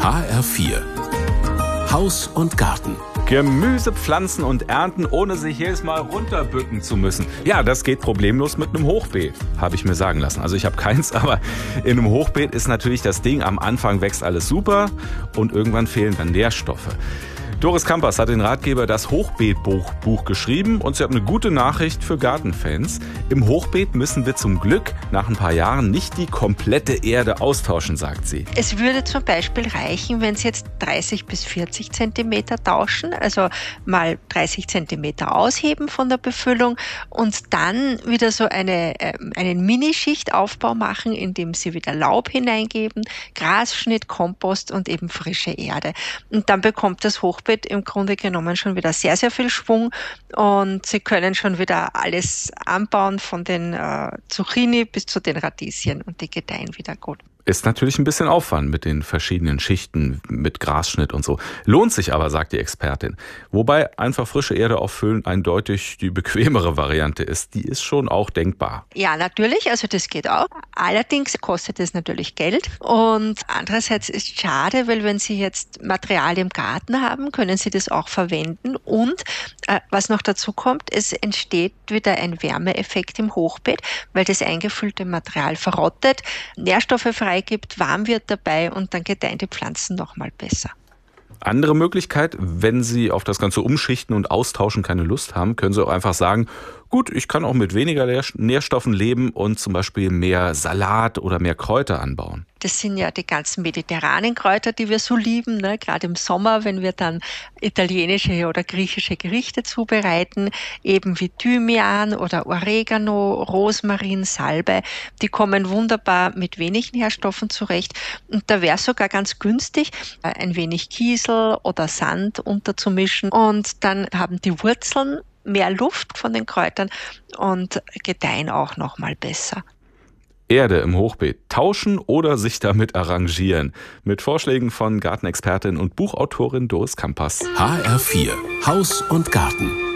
HR4 Haus und Garten. Gemüse pflanzen und ernten, ohne sich jedes Mal runterbücken zu müssen. Ja, das geht problemlos mit einem Hochbeet, habe ich mir sagen lassen. Also ich habe keins, aber in einem Hochbeet ist natürlich das Ding, am Anfang wächst alles super und irgendwann fehlen dann Nährstoffe. Doris Kampers hat den Ratgeber Das Hochbeetbuch geschrieben und sie hat eine gute Nachricht für Gartenfans. Im Hochbeet müssen wir zum Glück nach ein paar Jahren nicht die komplette Erde austauschen, sagt sie. Es würde zum Beispiel reichen, wenn Sie jetzt 30 bis 40 Zentimeter tauschen, also mal 30 Zentimeter ausheben von der Befüllung und dann wieder so einen Minischichtaufbau machen, indem Sie wieder Laub hineingeben, Grasschnitt, Kompost und eben frische Erde. Und dann bekommt das Hochbeet im Grunde genommen schon wieder sehr, sehr viel Schwung und Sie können schon wieder alles anbauen, von den Zucchini bis zu den Radieschen und die gedeihen wieder gut. Ist natürlich ein bisschen Aufwand mit den verschiedenen Schichten, mit Grasschnitt und so. Lohnt sich aber, sagt die Expertin. Wobei einfach frische Erde auffüllen eindeutig die bequemere Variante ist. Die ist schon auch denkbar. Ja, natürlich, also das geht auch. Allerdings kostet es natürlich Geld. Und andererseits ist es schade, weil wenn Sie jetzt Material im Garten haben, können Sie das auch verwenden. Und was noch dazu kommt, es entsteht wieder ein Wärmeeffekt im Hochbeet, weil das eingefüllte Material verrottet, Nährstoffe freigibt, warm wird dabei und dann gedeihen die Pflanzen noch mal besser. Andere Möglichkeit, wenn Sie auf das ganze Umschichten und Austauschen keine Lust haben, können Sie auch einfach sagen, gut, ich kann auch mit weniger Nährstoffen leben und zum Beispiel mehr Salat oder mehr Kräuter anbauen. Das sind ja die ganzen mediterranen Kräuter, die wir so lieben, ne? Gerade im Sommer, wenn wir dann italienische oder griechische Gerichte zubereiten, eben wie Thymian oder Oregano, Rosmarin, Salbei, die kommen wunderbar mit wenig Nährstoffen zurecht. Und da wäre es sogar ganz günstig, ein wenig Kiesel oder Sand unterzumischen und dann haben die Wurzeln mehr Luft von den Kräutern und gedeihen auch noch mal besser. Erde im Hochbeet tauschen oder sich damit arrangieren. Mit Vorschlägen von Gartenexpertin und Buchautorin Doris Kampers. HR4 Haus und Garten.